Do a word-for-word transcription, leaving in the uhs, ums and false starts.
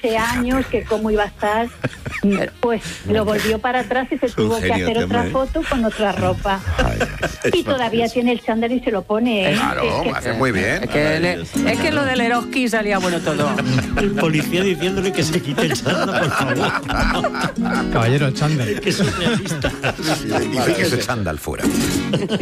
quince años, que cómo iba a estar. Pues lo volvió para atrás y se tuvo que hacer otra también. foto con otra ropa. Y todavía tiene el chándal y se lo pone. ¿eh? Claro, Es que- hace muy bien. Es que, le- es que lo del Eroski salía bueno todo. El policía diciéndole que se quite el chándal, por favor. Caballero, chándal. Que es surrealista. Y fíjese chándal fuera.